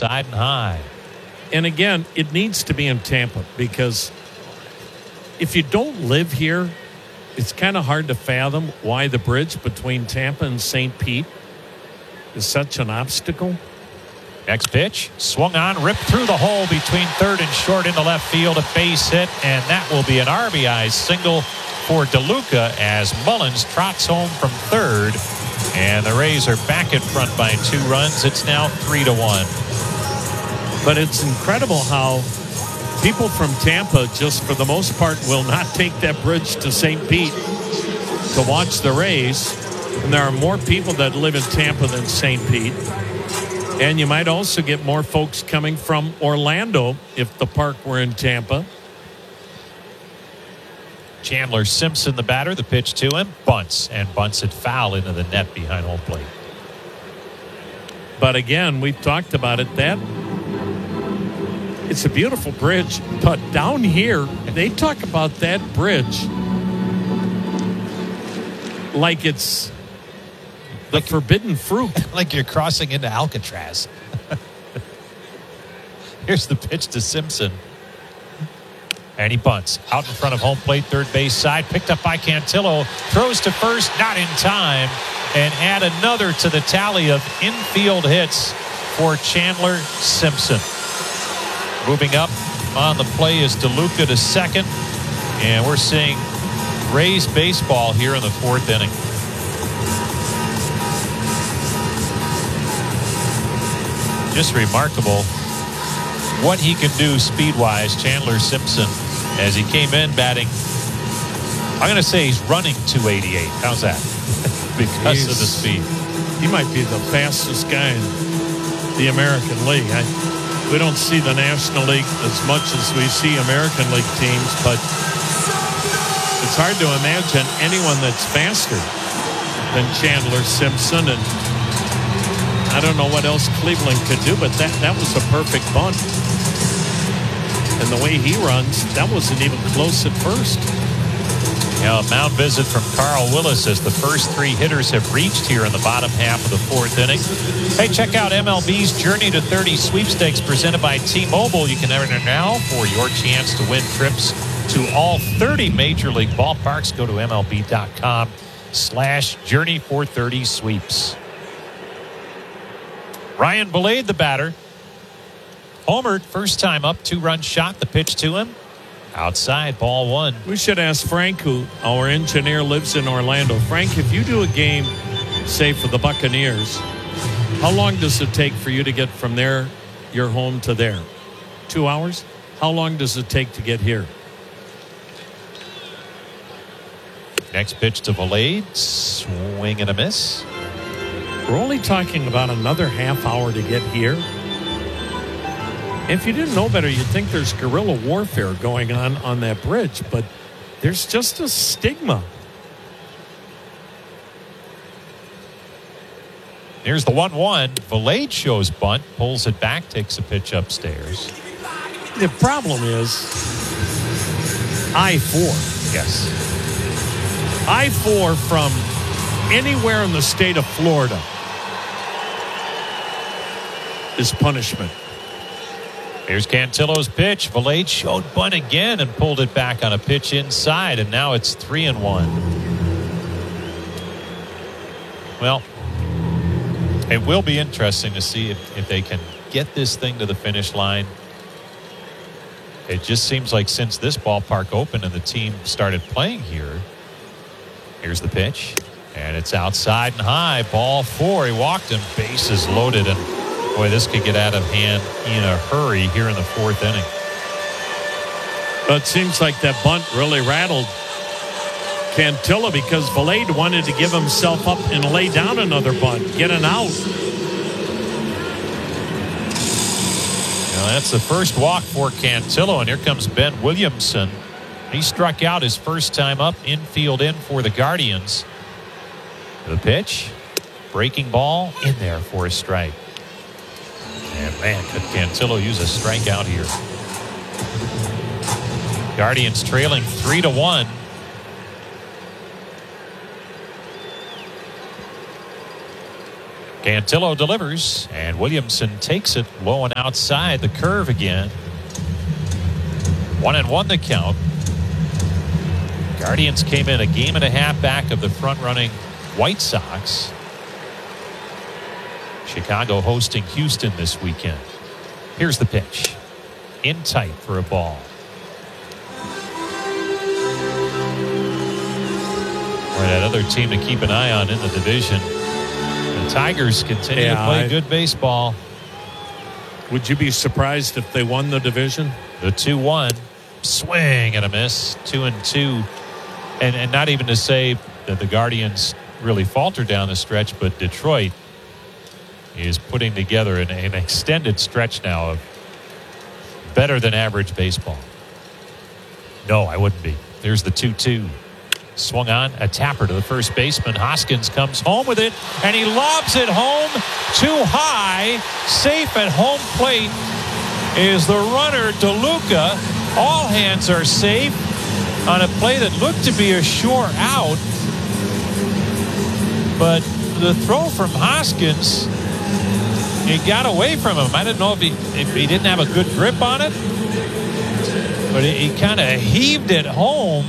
outside and high. And again, it needs to be in Tampa because if you don't live here, it's kind of hard to fathom why the bridge between Tampa and St. Pete is such an obstacle. Next pitch, swung on, ripped through the hole between third and short into left field, a base hit, and that will be an RBI single for DeLuca as Mullins trots home from third, and the Rays are back in front by 2 runs. It's now 3-1. But it's incredible how people from Tampa, just for the most part, will not take that bridge to St. Pete to watch the Rays. And there are more people that live in Tampa than St. Pete. And you might also get more folks coming from Orlando if the park were in Tampa. Chandler Simpson, the batter, the pitch to him, bunts it foul into the net behind home plate. But again, we've talked about it, that it's a beautiful bridge, but down here, they talk about that bridge like it's the forbidden fruit. Like you're crossing into Alcatraz. Here's the pitch to Simpson. And he bunts out in front of home plate, third base side, picked up by Cantillo, throws to first, not in time, and add another to the tally of infield hits for Chandler Simpson. Moving up on the play is DeLuca to second, and we're seeing Rays baseball here in the 4th inning. Just remarkable what he can do speed-wise, Chandler Simpson, as he came in batting. I'm going to say he's running 288. How's that? Because of the speed. He might be the fastest guy in the American League. We don't see the National League as much as we see American League teams, but it's hard to imagine anyone that's faster than Chandler Simpson. And I don't know what else Cleveland could do, but that was a perfect bunt. And the way he runs, that wasn't even close at first. Yeah, a mound visit from Carl Willis as the first 3 hitters have reached here in the bottom half of the 4th inning. Hey, check out MLB's Journey to 30 sweepstakes presented by T-Mobile. You can enter now for your chance to win trips to all 30 Major League ballparks. Go to MLB.com/Journey430 Ryan Belade, the batter. Homered, first time up, 2-run shot, the pitch to him. Outside, ball 1. We should ask Frank, who our engineer lives in Orlando. Frank, if you do a game, say for the Buccaneers, how long does it take for you to get from there, your home, to there? 2 hours? How long does it take to get here? Next pitch to Belade, swing and a miss. We're only talking about another half hour to get here. If you didn't know better, you'd think there's guerrilla warfare going on that bridge, but there's just a stigma. Here's the 1-1. Belade shows bunt, pulls it back, takes a pitch upstairs. The problem is I-4. Yes. I-4 from anywhere in the state of Florida is punishment. Here's Cantillo's pitch. Belade showed bunt again and pulled it back on a pitch inside, and now it's 3-1. Well, it will be interesting to see if they can get this thing to the finish line. It just seems like since this ballpark opened and the team started playing here. Here's the pitch, and it's outside and high. Ball 4. He walked him. Bases loaded, and boy, this could get out of hand in a hurry here in the 4th inning. But it seems like that bunt really rattled Cantillo because Belade wanted to give himself up and lay down another bunt, get an out. Now that's the first walk for Cantillo, and here comes Ben Williamson. He struck out his first time up, infield in for the Guardians. The pitch, breaking ball, in there for a strike. And man, could Cantillo use a strikeout here. Guardians trailing 3-1. Cantillo delivers, and Williamson takes it low and outside the curve again. 1-1 the count. Guardians came in a game and a half back of the front-running White Sox. Chicago hosting Houston this weekend. Here's the pitch. In tight for a ball. Or that other team to keep an eye on in the division. The Tigers continue to play good baseball. Would you be surprised if they won the division? The 2-1 swing and a miss. 2-2. And not even to say that the Guardians really faltered down the stretch, but Detroit is putting together an extended stretch now of better than average baseball. No, I wouldn't be. There's the 2-2. Swung on, a tapper to the first baseman. Hoskins comes home with it, and he lobs it home too high. Safe at home plate is the runner, DeLuca. All hands are safe on a play that looked to be a sure out. But the throw from Hoskins, it got away from him. I didn't know if he didn't have a good grip on it, but he kind of heaved it home.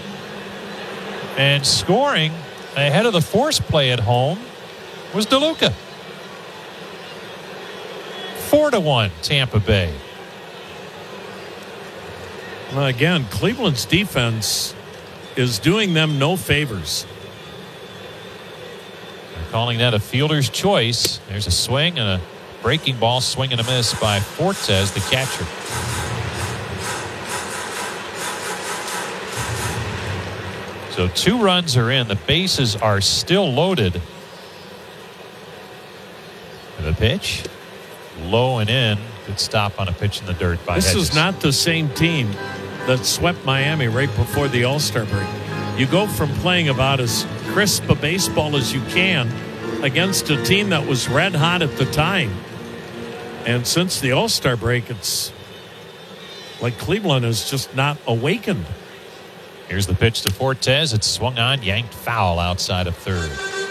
And scoring ahead of the force play at home was DeLuca. 4-1 Tampa Bay. Well, again, Cleveland's defense is doing them no favors. They're calling that a fielder's choice. There's a swing and a breaking ball, swing and a miss by Fortes, the catcher. So 2 runs are in. The bases are still loaded. And the pitch, low and in. Good stop on a pitch in the dirt by This Hedges. is not the same team that swept Miami right before the All-Star break. You go from playing about as crisp a baseball as you can against a team that was red hot at the time. And since the All-Star break, it's like Cleveland has just not awakened. Here's the pitch to Fortes. It's swung on, yanked foul outside of third.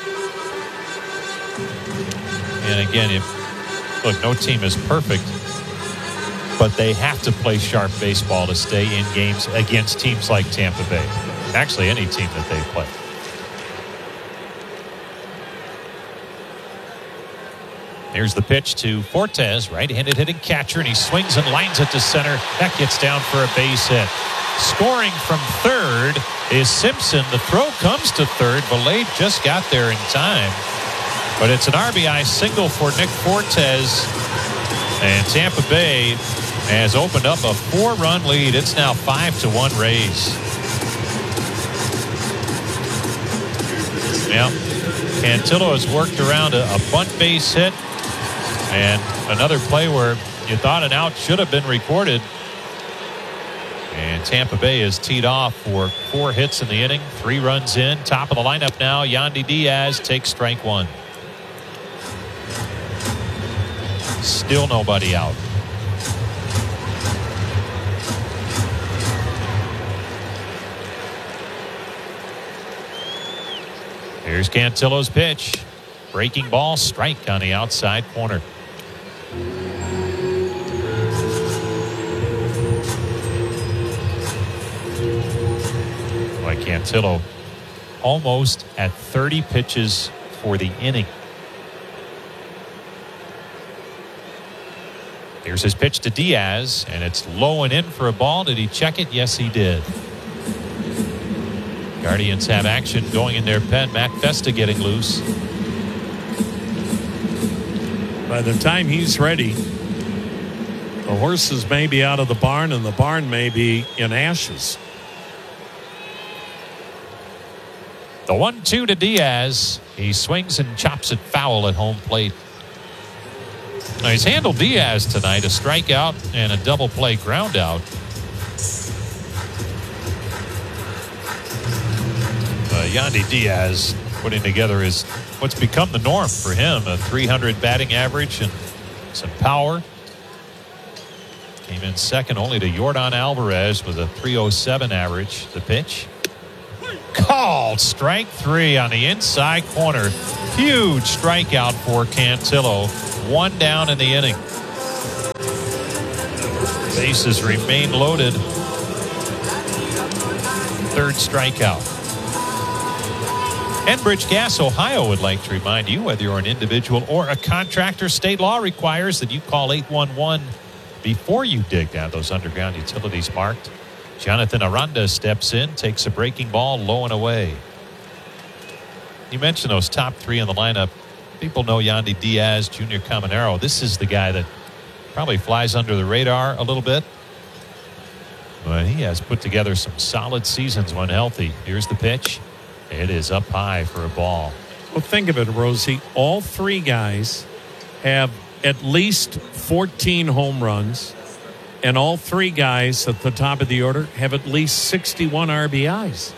And again, look, no team is perfect, but they have to play sharp baseball to stay in games against teams like Tampa Bay. Actually, any team that they play. Here's the pitch to Fortes, right-handed hitting catcher, and he swings and lines it to center. That gets down for a base hit. Scoring from third is Simpson. The throw comes to third. Valade just got there in time. But it's an RBI single for Nick Fortes. And Tampa Bay has opened up a 4-run lead. It's now 5-1 Rays. Yeah, Cantillo has worked around a bunt base hit. And another play where you thought an out should have been recorded. And Tampa Bay is teed off for 4 hits in the inning, 3 runs in. Top of the lineup now, Yandy Diaz takes strike 1. Still nobody out. Here's Cantillo's pitch. Breaking ball, strike on the outside corner. Cantillo almost at 30 pitches for the inning. Here's his pitch to Diaz, and it's low and in for a ball. Did he check it? Yes, he did. Guardians have action going in their pen. Matt Festa getting loose. By the time he's ready, the horses may be out of the barn, and the barn may be in ashes. The 1-2 to Diaz. He swings and chops it foul at home plate. Now he's handled Diaz tonight, a strikeout and a double play ground out. Yandy Diaz putting together what's become the norm for him, a 300 batting average and some power. Came in second only to Yordan Alvarez with a 307 average. The pitch. Called strike 3 on the inside corner. Huge strikeout for Cantillo. 1 down in the inning. Bases remain loaded. 3rd strikeout. Enbridge Gas Ohio would like to remind you, whether you're an individual or a contractor, state law requires that you call 811 before you dig down those underground utilities marked. Jonathan Aranda steps in, takes a breaking ball low and away. You mentioned those top 3 in the lineup. People know Yandy Diaz, Junior Caminero. This is the guy that probably flies under the radar a little bit. But he has put together some solid seasons when healthy. Here's the pitch. It is up high for a ball. Well, think of it, Rosie. All 3 guys have at least 14 home runs, and all 3 guys at the top of the order have at least 61 RBIs.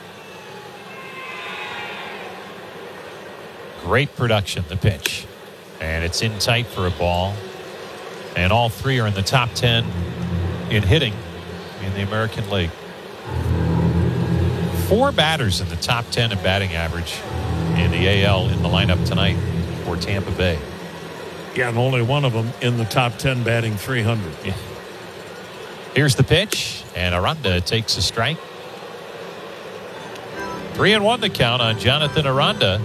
Great production, the pitch. And it's in tight for a ball. And all 3 are in the top 10 in hitting in the American League. 4 batters in the top 10 in batting average in the AL in the lineup tonight for Tampa Bay. Yeah, and only one of them in the top 10 batting 300. Yeah. Here's the pitch, and Aranda takes a strike. 3-1 the count on Jonathan Aranda.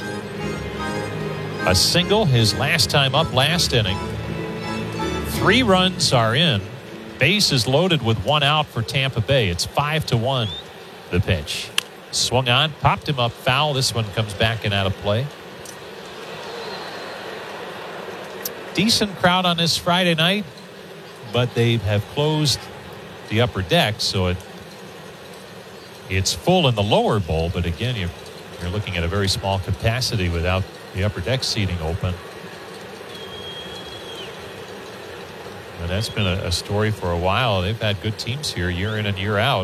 A single his last time up last inning. 3 runs are in. Base is loaded with 1 out for Tampa Bay. It's 5-1. The pitch. Swung on, popped him up foul. This one comes back and out of play. Decent crowd on this Friday night, but they have closed the upper deck, so it's full in the lower bowl. But again, you're looking at a very small capacity without the upper deck seating open. And that's been a story for a while. They've had good teams here year in and year out.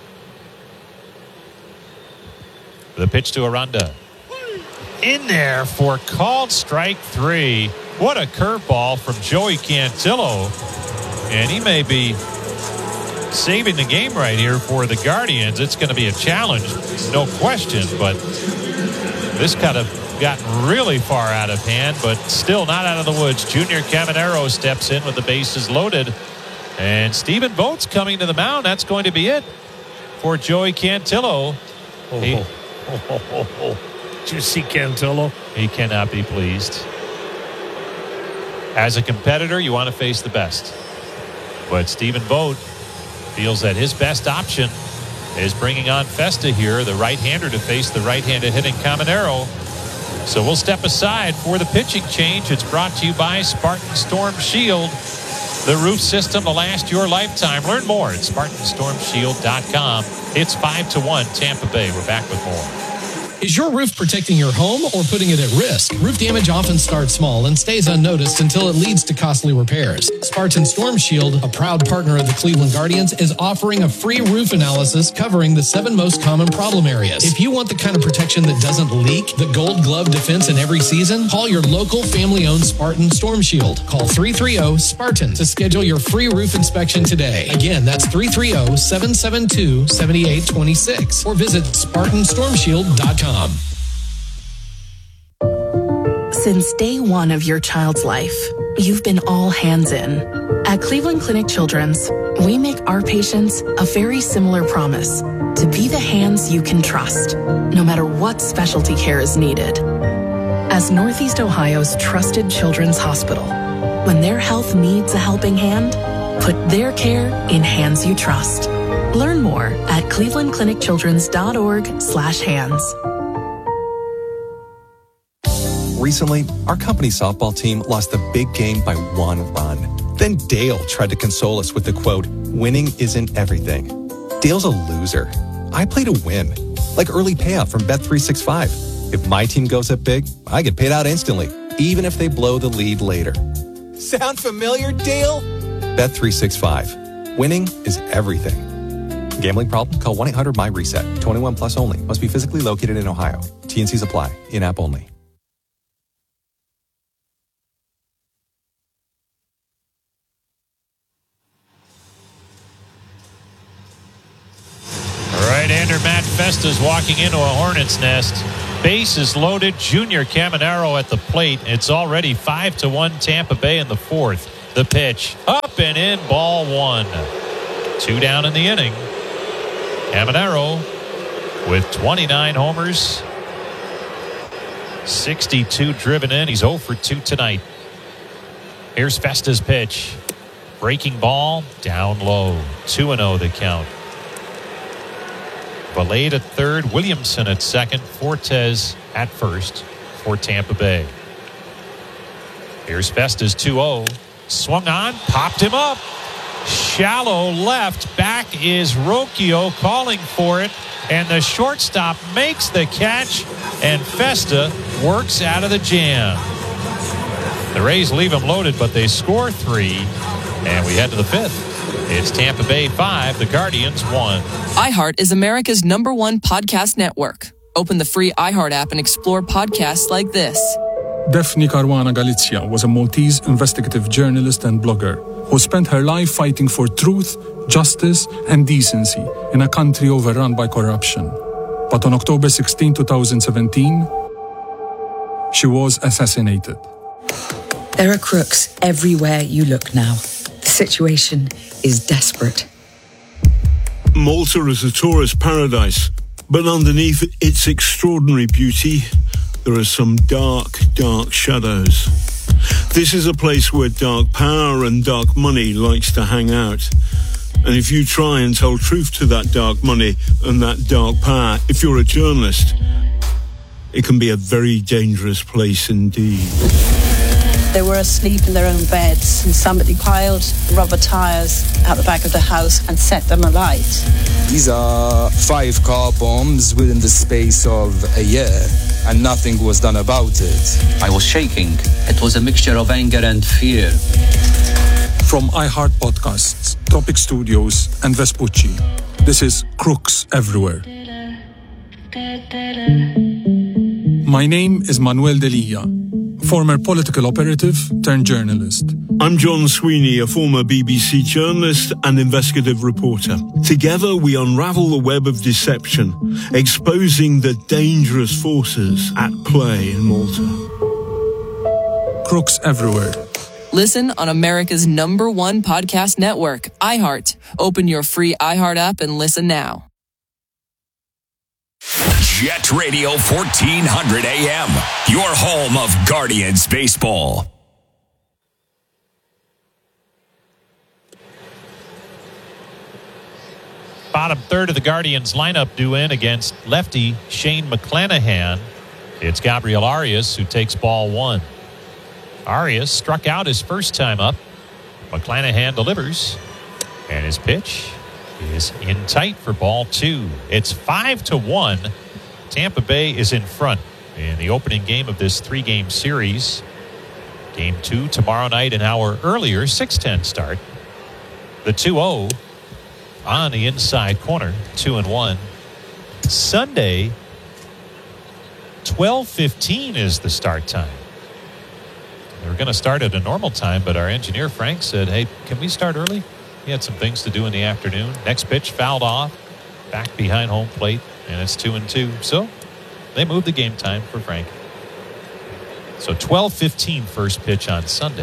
The pitch to Aranda. In there for called strike 3. What a curveball from Joey Cantillo. And he may be saving the game right here for the Guardians. It's going to be a challenge, no question. But this kind of gotten really far out of hand, but still not out of the woods. Junior Caminero steps in with the bases loaded. And Stephen Vogt's coming to the mound. That's going to be it for Joey Cantillo. Did you see Cantillo? He cannot be pleased. As a competitor, you want to face the best. But Stephen Vogt feels that his best option is bringing on Festa here, the right-hander, to face the right-handed hitting Caminero. So we'll step aside for the pitching change. It's brought to you by Spartan Storm Shield, the roof system to last your lifetime. Learn more at SpartanStormShield.com. It's 5-1 Tampa Bay. We're back with more. Is your roof protecting your home or putting it at risk? Roof damage often starts small and stays unnoticed until it leads to costly repairs. Spartan Storm Shield, a proud partner of the Cleveland Guardians, is offering a free roof analysis covering the 7 most common problem areas. If you want the kind of protection that doesn't leak, the Gold Glove defense in every season, call your local family-owned Spartan Storm Shield. Call 330-SPARTAN to schedule your free roof inspection today. Again, that's 330-772-7826 or visit SpartanStormShield.com. Since day one of your child's life, you've been all hands in. At Cleveland Clinic Children's, we make our patients a very similar promise: to be the hands you can trust, no matter what specialty care is needed. As Northeast Ohio's trusted children's hospital, when their health needs a helping hand, put their care in hands you trust. Learn more at clevelandclinicchildrens.org/hands. Recently, our company softball team lost the big game by 1 run. Then Dale tried to console us with the quote, "Winning isn't everything." Dale's a loser. I play to win, like early payout from Bet365. If my team goes up big, I get paid out instantly, even if they blow the lead later. Sound familiar, Dale? Bet365. Winning is everything. Gambling problem? Call 1-800-MY-RESET. 21 plus only. Must be physically located in Ohio. T&Cs apply. In-app only. Right-hander Matt Festa's walking into a hornet's nest. Base is loaded. Junior Caminero at the plate. It's already 5-1 Tampa Bay in the fourth. The pitch up and in, ball one. 2 down in the inning. Caminero with 29 homers, 62 driven in. He's 0 for 2 tonight. Here's Festa's pitch. Breaking ball down low. 2-0 the count. Valade at third, Williamson at second, Fortes at first for Tampa Bay. Here's Festa's 2-0. Swung on, popped him up. Shallow left. Back is Rocchio calling for it. And the shortstop makes the catch. And Festa works out of the jam. The Rays leave him loaded, but they score 3. And we head to the fifth. It's Tampa Bay 5, the Guardians 1. iHeart is America's #1 podcast network. Open the free iHeart app and explore podcasts like this. Daphne Caruana Galizia was a Maltese investigative journalist and blogger who spent her life fighting for truth, justice, and decency in a country overrun by corruption. But on October 16, 2017, she was assassinated. There are crooks everywhere you look now. The situation is desperate. Malta is a tourist paradise, but underneath its extraordinary beauty, there are some dark, dark shadows. This is a place where dark power and dark money likes to hang out. And if you try and tell truth to that dark money and that dark power, if you're a journalist, it can be a very dangerous place indeed. They were asleep in their own beds and somebody piled rubber tires out the back of the house and set them alight. These are 5 car bombs within the space of a year, and nothing was done about it. I was shaking. It was a mixture of anger and fear. From iHeart Podcasts, Tropic Studios, and Vespucci, this is Crooks Everywhere. My name is Manuel Delia, former political operative turned journalist. I'm John Sweeney, a former BBC journalist and investigative reporter. Together we unravel the web of deception, exposing the dangerous forces at play in Malta. Crooks Everywhere. Listen on America's #1 podcast network, iHeart. Open your free iHeart app and listen now. Jet Radio 1400 AM, your home of Guardians baseball. Bottom third of the Guardians lineup due in against lefty Shane McClanahan. It's Gabriel Arias who takes ball 1. Arias struck out his first time up. McClanahan delivers, and his pitch is in tight for ball 2. It's 5-1. Tampa Bay is in front in the opening game of this 3-game series. Game 2 tomorrow night, an hour earlier, 6:10 start. The 2-0 on the inside corner, 2-1. Sunday, 12:15 is the start time. They were going to start at a normal time, but our engineer Frank said, hey, can we start early? He had some things to do in the afternoon. Next pitch fouled off, back behind home plate, and it's 2-2. So they moved the game time for Frank. So 12:15 first pitch on Sunday.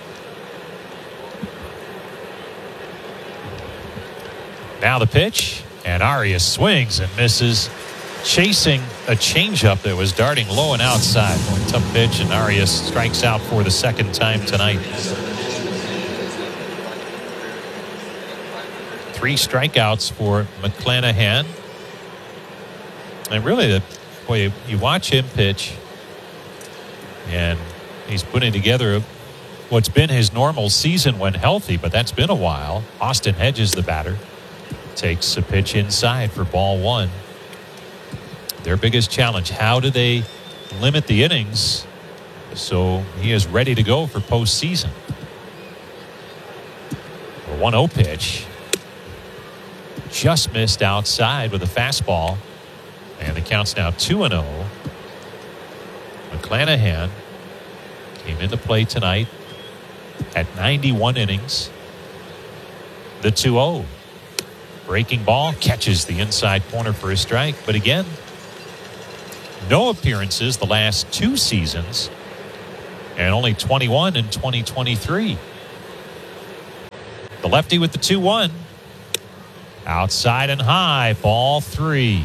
Now the pitch, and Arias swings and misses, chasing a changeup that was darting low and outside. One tough pitch, and Arias strikes out for the second time tonight. 3 strikeouts for McClanahan. And really, you watch him pitch, and he's putting together what's been his normal season when healthy, but that's been a while. Austin Hedges, the batter, takes a pitch inside for ball 1. Their biggest challenge, how do they limit the innings so he is ready to go for postseason? A 1-0 pitch. Just missed outside with a fastball. And the count's now 2-0. McClanahan came into play tonight at 91 innings. The 2-0. Breaking ball, catches the inside corner for a strike. But again, no appearances the last 2 seasons, and only 21 in 2023. The lefty with the 2-1. Outside and high, ball 3.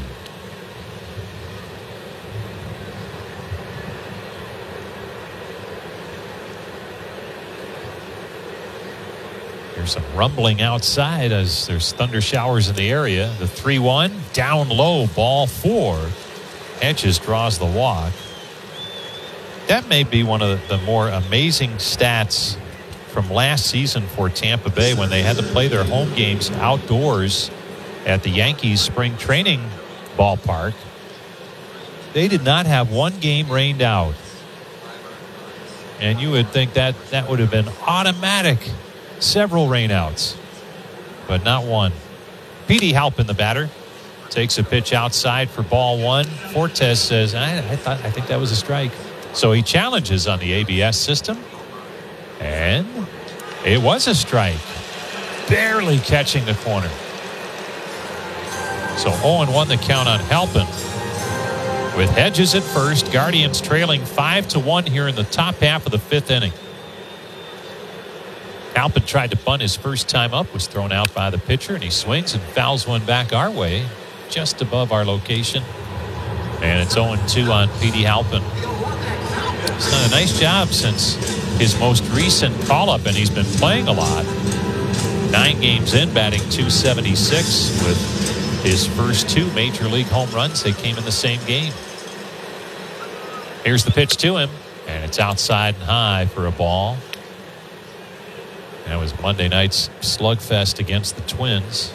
There's some rumbling outside as there's thunder showers in the area. The 3-1, down low, ball 4. Hedges draws the walk. That may be one of the more amazing stats from last season for Tampa Bay when they had to play their home games outdoors at the Yankees spring training ballpark. They did not have one game rained out. And you would think that would have been automatic. Several rainouts, but not one. Petey Halpin, the batter, takes a pitch outside for ball 1. Fortes says, I think that was a strike. So he challenges on the ABS system, and it was a strike. Barely catching the corner. So 0-1 the count on Halpin. With Hedges at first, Guardians trailing 5-1 here in the top half of the 5th inning. Halpin tried to bunt his first time up, was thrown out by the pitcher, and he swings and fouls one back our way, just above our location. And it's 0-2 on Petey Halpin. He's done a nice job since his most recent call-up, and he's been playing a lot. 9 games in, batting .276 with his first 2 major league home runs. They came in the same game. Here's the pitch to him, and it's outside and high for a ball. That was Monday night's slugfest against the Twins.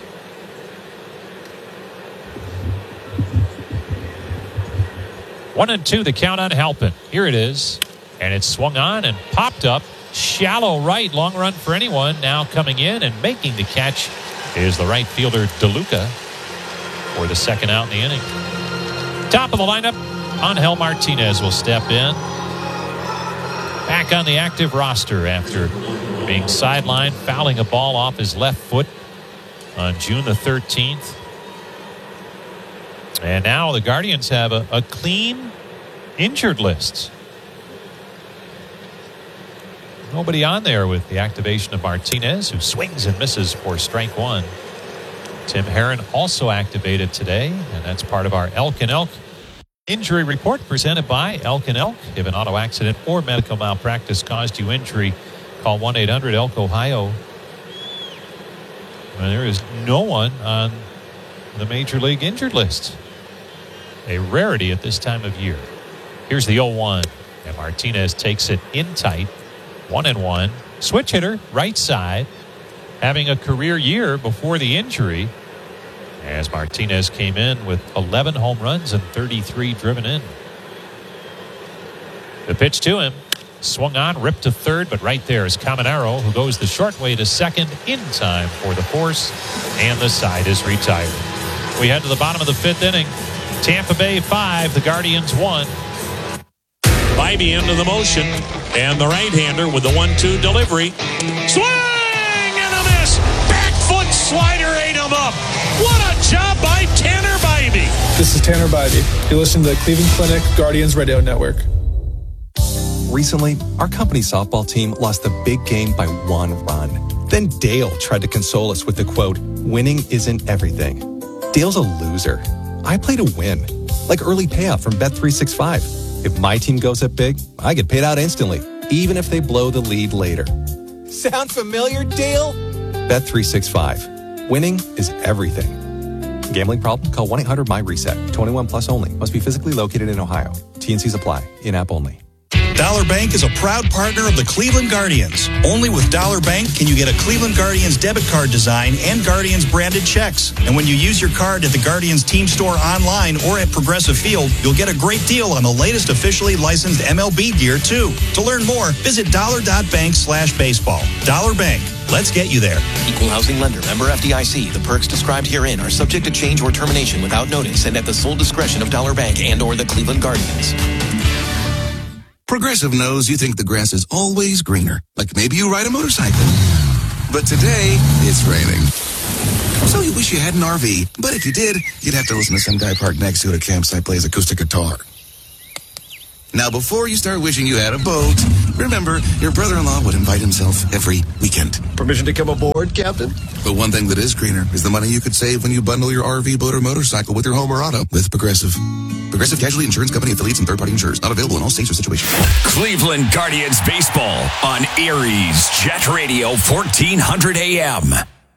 One and 2 the count on Halpin. Here it is. And it's swung on and popped up. Shallow right, long run for anyone. Now coming in and making the catch is the right fielder DeLuca for the second out in the inning. Top of the lineup, Angel Martinez will step in. Back on the active roster after being sidelined, fouling a ball off his left foot on June the 13th. And now the Guardians have a clean injured list. Nobody on there with the activation of Martinez, who swings and misses for strike 1. Tim Herron also activated today, and that's part of our Elk and Elk injury report presented by Elk and Elk. If an auto accident or medical malpractice caused you injury, call 1-800-ELK-OHIO. And there is no one on the Major League injured list. A rarity at this time of year. Here's the 0-1. And Martinez takes it in tight. 1-1. Switch hitter, right side. Having a career year before the injury. As Martinez came in with 11 home runs and 33 driven in. The pitch to him. Swung on, ripped to third, but right there is Caminero, who goes the short way to second in time for the force, and the side is retired. We head to the bottom of the 5th inning. Tampa Bay 5, the Guardians 1. Bibee into the motion, and the right-hander with the 1-2 delivery. Swing and a miss! Back foot slider ate him up. What a job by Tanner Bibee. This is Tanner Bibee. You listen to the Cleveland Clinic Guardians Radio Network. Recently, our company softball team lost the big game by 1 run. Then Dale tried to console us with the quote, "Winning isn't everything." Dale's a loser. I play to win, like early payout from Bet365. If my team goes up big, I get paid out instantly, even if they blow the lead later. Sound familiar, Dale? Bet365. Winning is everything. Gambling problem? Call 1-800-MY-RESET. 21 plus only. Must be physically located in Ohio. T&Cs apply. In-app only. Dollar Bank is a proud partner of the Cleveland Guardians. Only with Dollar Bank can you get a Cleveland Guardians debit card design and Guardians branded checks. And when you use your card at the Guardians team store online or at Progressive Field, you'll get a great deal on the latest officially licensed MLB gear too. To learn more, visit dollar.bank/baseball. Dollar Bank. Let's get you there. Equal housing lender. Member FDIC. The perks described herein are subject to change or termination without notice and at the sole discretion of Dollar Bank and or the Cleveland Guardians. Progressive knows you think the grass is always greener. Like maybe you ride a motorcycle. But today, it's raining. So you wish you had an RV, but if you did, you'd have to listen to some guy parked next to it at a campsite play his acoustic guitar. Now, before you start wishing you had a boat, remember, your brother-in-law would invite himself every weekend. Permission to come aboard, Captain? But one thing that is greener is the money you could save when you bundle your RV, boat, or motorcycle with your home or auto with Progressive. Progressive Casualty Insurance Company affiliates and third-party insurers. Not available in all states or situations. Cleveland Guardians baseball on Aries Jet Radio 1400 AM.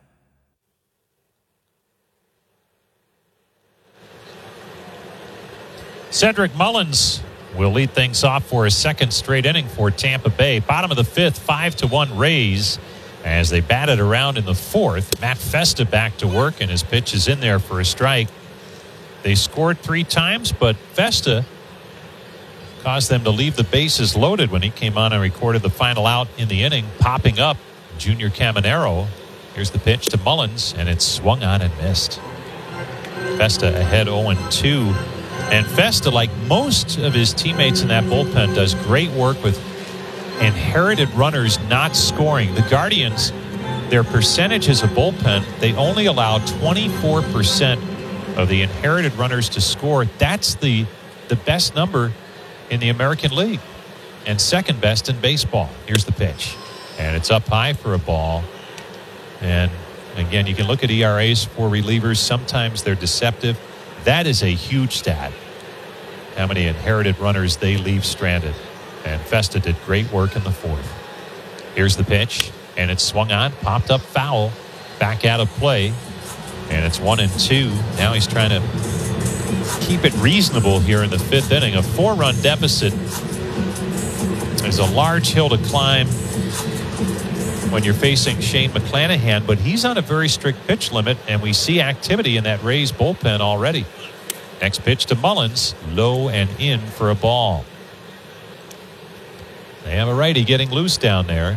Cedric Mullins will lead things off for a second straight inning for Tampa Bay. Bottom of the fifth, 5-1 Rays as they batted around in the fourth. Matt Festa back to work, and his pitch is in there for a strike. They scored 3 times, but Festa caused them to leave the bases loaded when he came on and recorded the final out in the inning, popping up Junior Caminero. Here's the pitch to Mullins, and it's swung on and missed. Festa ahead 0-2. And Festa, like most of his teammates in that bullpen, does great work with inherited runners not scoring. The Guardians, their percentage as a bullpen, they only allow 24% of the inherited runners to score. That's the best number in the American League and second best in baseball. Here's the pitch. And it's up high for a ball. And again, you can look at ERAs for relievers. Sometimes they're deceptive. That is a huge stat, how many inherited runners they leave stranded. And Festa did great work in the fourth. Here's the pitch, and it's swung on, popped up foul, back out of play, and it's 1-2. Now he's trying to keep it reasonable here in the fifth inning. A 4-run deficit is a large hill to climb when you're facing Shane McClanahan, but he's on a very strict pitch limit, and we see activity in that Rays bullpen already. Next pitch to Mullins, low and in for a ball. They have a righty getting loose down there.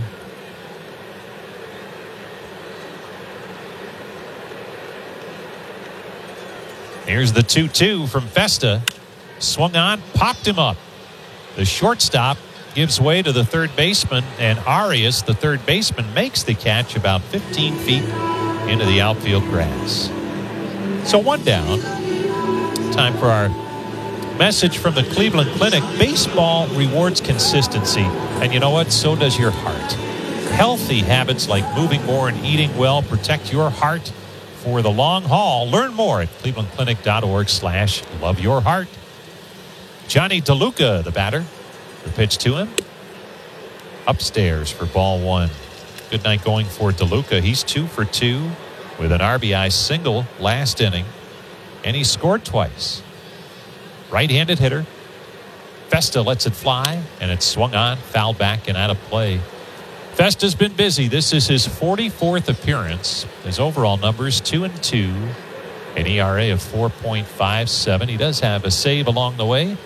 Here's the 2-2 from Festa. Swung on, popped him up. The shortstop gives way to the third baseman, and Arias, the third baseman, makes the catch about 15 feet into the outfield grass. So 1 down. Time for our message from the Cleveland Clinic. Baseball rewards consistency, and you know what? So does your heart. Healthy habits like moving more and eating well protect your heart for the long haul. Learn more at clevelandclinic.org/loveyourheart. Johnny DeLuca, the batter. The pitch to him. Upstairs for ball 1. Good night going for DeLuca. He's 2 for 2 with an RBI single last inning. And he scored twice. Right-handed hitter. Festa lets it fly, and it's swung on, fouled back, and out of play. Festa's been busy. This is his 44th appearance. His overall numbers 2-2. An ERA of 4.57. He does have a save along the way.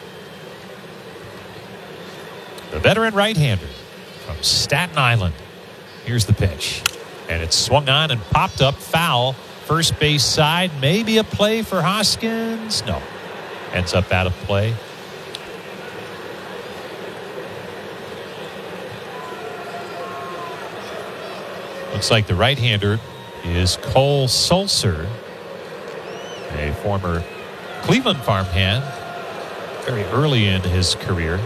The veteran right-hander from Staten Island. Here's the pitch. And it's swung on and popped up foul. First base side. Maybe a play for Hoskins. No. Ends up out of play. Looks like the right-hander is Cole Sulser, a former Cleveland farmhand, very early in his career.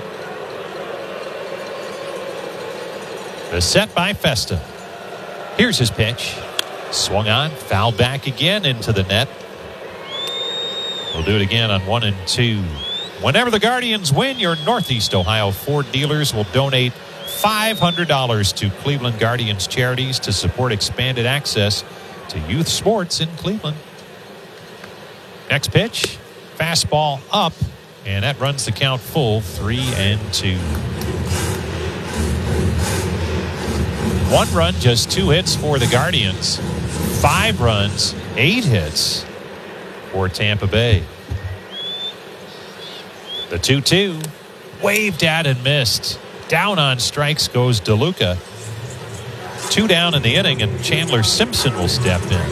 The set by Festa. Here's his pitch. Swung on, fouled back again into the net. We'll do it again on 1-2. Whenever the Guardians win, your Northeast Ohio Ford dealers will donate $500 to Cleveland Guardians charities to support expanded access to youth sports in Cleveland. Next pitch, fastball up, and that runs the count full, 3-2. 1 run, just 2 hits for the Guardians. 5 runs, 8 hits for Tampa Bay. The 2-2, waved at and missed. Down on strikes goes DeLuca. 2 down in the inning, and Chandler Simpson will step in.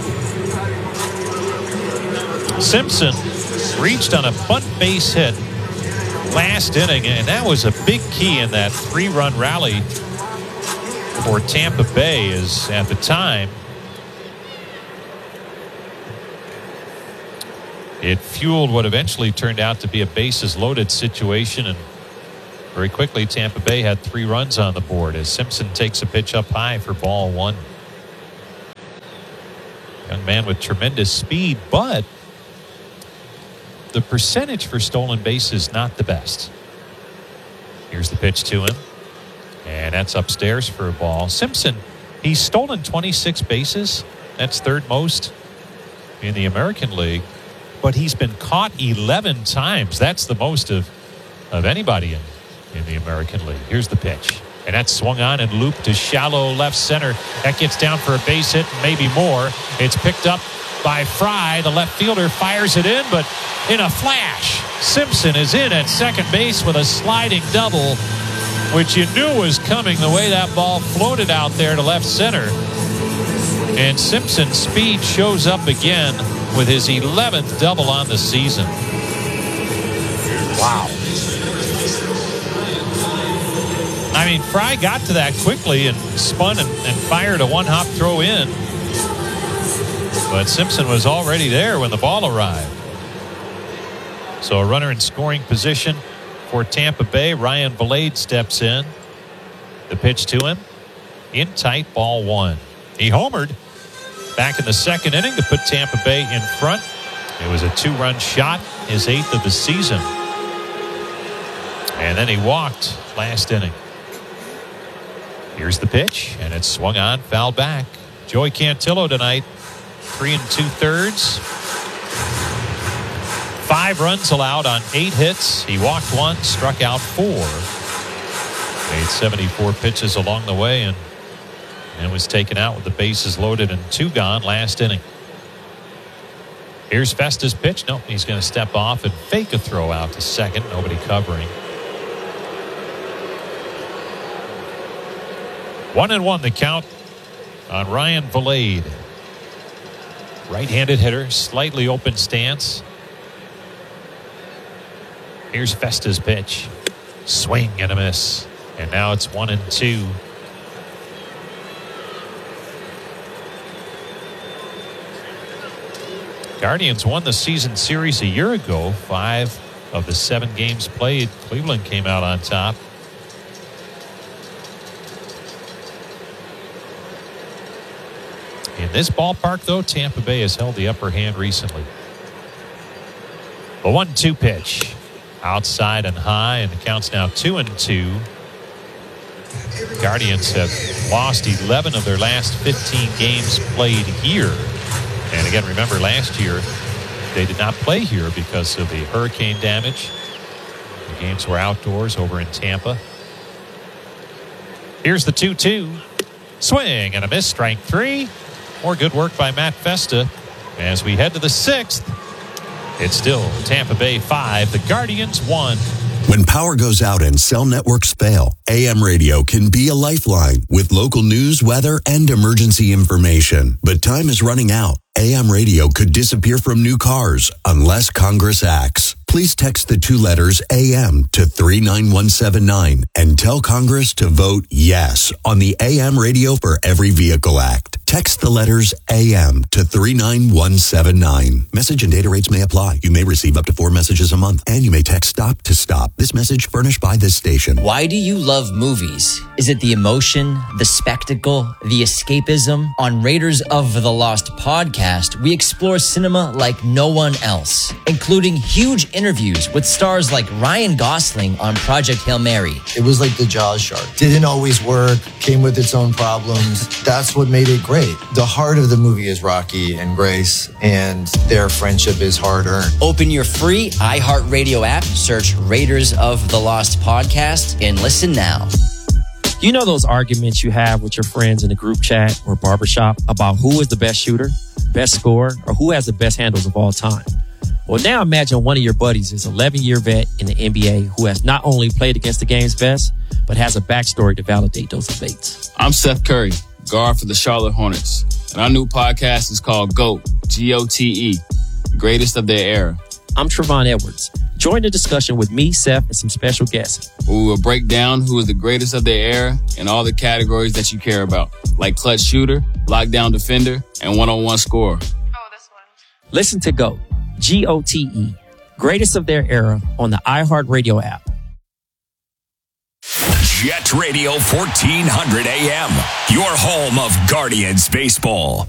Simpson reached on a bunt base hit last inning, and that was a big key in that 3-run rally for Tampa Bay. Is at the time It fueled what eventually turned out to be a bases-loaded situation, and very quickly Tampa Bay had 3 runs on the board as Simpson takes a pitch up high for ball 1. Young man with tremendous speed, but the percentage for stolen bases not the best. Here's the pitch to him, and that's upstairs for a ball. Simpson, he's stolen 26 bases. That's third most in the American League, but he's been caught 11 times. That's the most of anybody in the American League. Here's the pitch, and that's swung on and looped to shallow left center. That gets down for a base hit, maybe more. It's picked up by Fry. The left fielder fires it in, but in a flash, Simpson is in at second base with a sliding double, which you knew was coming the way that ball floated out there to left center. And Simpson's speed shows up again with his 11th double on the season. Wow. I mean, Fry got to that quickly and spun and fired a one-hop throw in. But Simpson was already there when the ball arrived. So a runner in scoring position for Tampa Bay. Ryan Vilade steps in. The pitch to him. In tight, ball 1. He homered back in the second inning to put Tampa Bay in front. It was a 2-run shot, his 8th of the season. And then he walked last inning. Here's the pitch, and it's swung on, fouled back. Joey Cantillo tonight, 3 2/3. 5 runs allowed on 8 hits. He walked 1, struck out 4. Made 74 pitches along the way, and was taken out with the bases loaded and 2 gone last inning. Here's Festa's pitch. Nope, he's going to step off and fake a throw out to second. Nobody covering. 1-1 the count on Ryan Vilade. Right-handed hitter, slightly open stance. Here's Festa's pitch. Swing and a miss. And now it's 1-2. Guardians won the season series a year ago. 5 of the 7 games played, Cleveland came out on top. In this ballpark, though, Tampa Bay has held the upper hand recently. The 1-2 pitch. Outside and high, and the count's now 2-2. Guardians have lost 11 of their last 15 games played here. And again, remember last year, they did not play here because of the hurricane damage. The games were outdoors over in Tampa. Here's the 2-2. Swing and a miss, strike 3. More good work by Matt Festa. As we head to the 6th, it's still Tampa Bay 5, the Guardians 1. When power goes out and cell networks fail, AM radio can be a lifeline with local news, weather, and emergency information. But time is running out. AM radio could disappear from new cars unless Congress acts. Please text the 2 letters AM to 39179 and tell Congress to vote yes on the AM Radio for Every Vehicle Act. Text the letters AM to 39179. Message and data rates may apply. You may receive up to 4 messages a month, and you may text STOP to STOP. This message furnished by this station. Why do you love movies? Is it the emotion, the spectacle, the escapism? On Raiders of the Lost podcast, we explore cinema like no one else, including huge interviews with stars like Ryan Gosling on Project Hail Mary. It was like the Jaws shark. Didn't always work, came with its own problems. That's what made it great. The heart of the movie is Rocky and Grace, and their friendship is hard-earned. Open your free iHeartRadio app, search Raiders of the Lost podcast, and listen now. You know those arguments you have with your friends in a group chat or barbershop about who is the best shooter, best scorer, or who has the best handles of all time? Well, now imagine one of your buddies is an 11-year vet in the NBA who has not only played against the game's best, but has a backstory to validate those debates. I'm Seth Curry, guard for the Charlotte Hornets, and our new podcast is called GOAT, G-O-T-E, Greatest of Their Era. I'm Trevon Edwards. Join the discussion with me, Seth, and some special guests. We will break down who is the greatest of their era in all the categories that you care about, like clutch shooter, lockdown defender, and one-on-one scorer. Listen to GOAT, GOTE. Greatest of their era on the iHeartRadio app. Jet Radio 1400 AM, your home of Guardians baseball.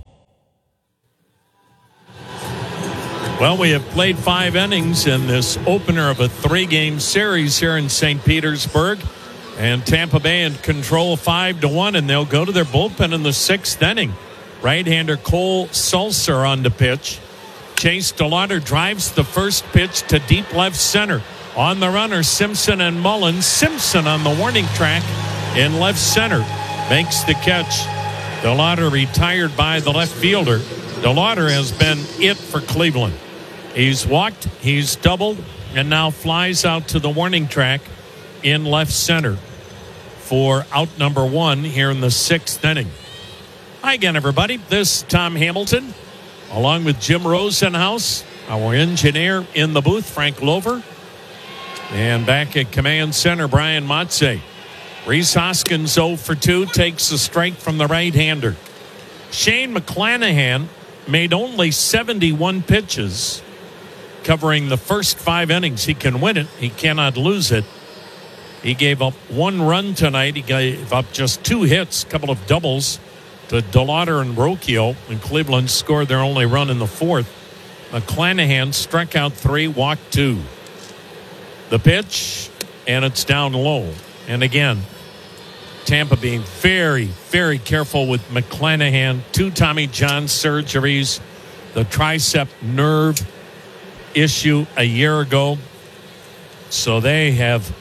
Well, we have played 5 innings in this opener of a 3-game series here in St. Petersburg. And Tampa Bay in control 5-1, and they'll go to their bullpen in the 6th inning. Right-hander Cole Sulser on the pitch. Chase DeLauder drives the first pitch to deep left center. On the runner, Simpson and Mullins. Simpson on the warning track in left center makes the catch. DeLauder retired by the left fielder. DeLauder has been it for Cleveland. He's walked, he's doubled, and now flies out to the warning track in left center for out number 1 here in the 6th inning. Hi again, everybody. This is Tom Hamilton, along with Jim Rosenhaus, our engineer in the booth, Frank Lover, and back at command center, Brian Motze. Rhys Hoskins 0 for 2, takes a strike from the right-hander. Shane McClanahan made only 71 pitches, covering the first 5 innings. He can win it. He cannot lose it. He gave up 1 run tonight. He gave up just 2 hits, a couple of doubles to DeLauder and Rocchio, and Cleveland scored their only run in the 4th. McClanahan struck out 3, walked 2. The pitch, and it's down low. And again, Tampa being very, very careful with McClanahan. 2 Tommy John surgeries, the tricep nerve issue a year ago. So they have,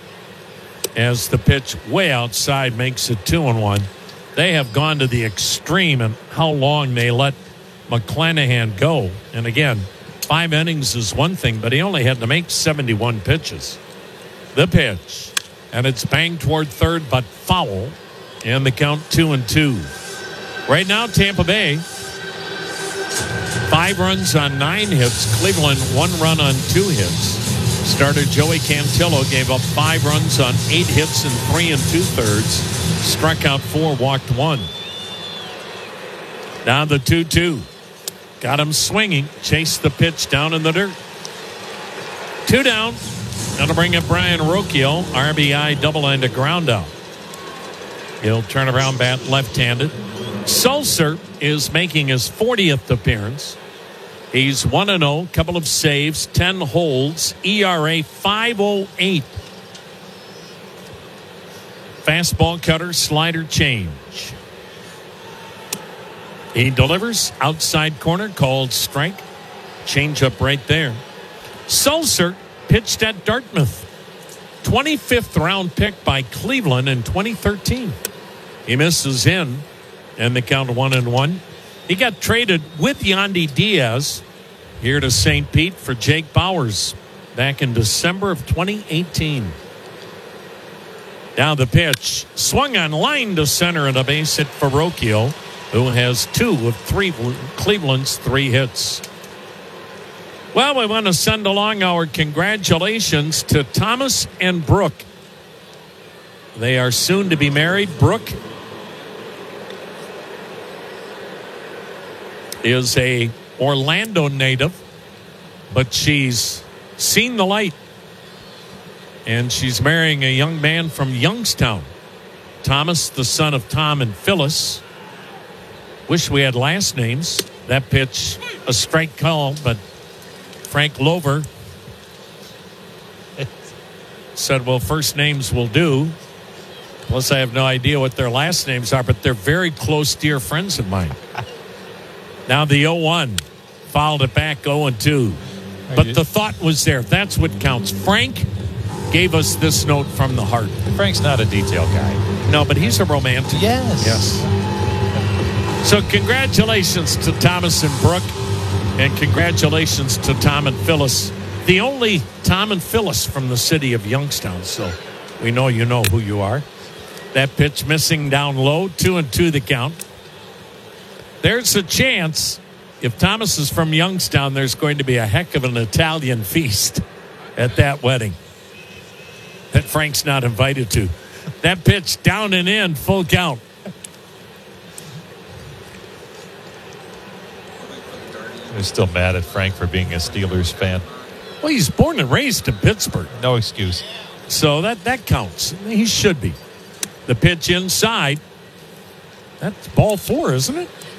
as the pitch way outside makes it 2-1, they have gone to the extreme in how long they let McClanahan go. And again, 5 innings is one thing, but he only had to make 71 pitches. The pitch, and it's banged toward third, but foul, and the count 2-2. Right now, Tampa Bay, 5 runs on 9 hits. Cleveland, 1 run on 2 hits. Starter Joey Cantillo gave up 5 runs on 8 hits in 3 2/3. Struck out 4, walked 1. Now the 2-2. Got him swinging. Chased the pitch down in the dirt. 2 down. That'll bring up Brian Rocchio. RBI double and a ground out. He'll turn around, bat left-handed. Sulser is making his 40th appearance. He's 1-0, couple of saves, 10 holds, ERA 5.08. Fastball, cutter, slider, change. He delivers outside corner, called strike. Changeup right there. Sulser pitched at Dartmouth. 25th round pick by Cleveland in 2013. He misses in, and the count 1-1. He got traded with Yandy Diaz here to St. Pete for Jake Bowers back in December of 2018. Now the pitch, swung on line to center, and a base hit for Rocchio, who has 2 of 3 Cleveland's 3 hits. Well, we want to send along our congratulations to Thomas and Brooke. They are soon to be married. Brooke is a Orlando native, but she's seen the light, and she's marrying a young man from Youngstown. Thomas, the son of Tom and Phyllis. Wish we had last names. That pitch, a strike call, but Frank Lover said, well, first names will do. Plus, I have no idea what their last names are, but they're very close, dear friends of mine. Now the 0-1. Fouled it back 0-2. But the thought was there. That's what counts. Frank gave us this note from the heart. Frank's not a detail guy. No, but he's a romantic. Yes. Yes. So congratulations to Thomas and Brooke. And congratulations to Tom and Phyllis. The only Tom and Phyllis from the city of Youngstown. So we know you know who you are. That pitch missing down low. 2-2 the count. There's a chance, if Thomas is from Youngstown, there's going to be a heck of an Italian feast at that wedding that Frank's not invited to. That pitch down and in, full count. I'm still mad at Frank for being a Steelers fan. Well, he's born and raised in Pittsburgh. No excuse. So that counts. He should be. The pitch inside. That's ball 4, isn't it?